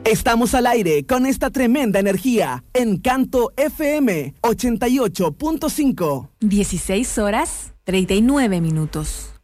Estamos al aire con esta tremenda energía. Encanto FM 88.5. 16 horas 39 minutos.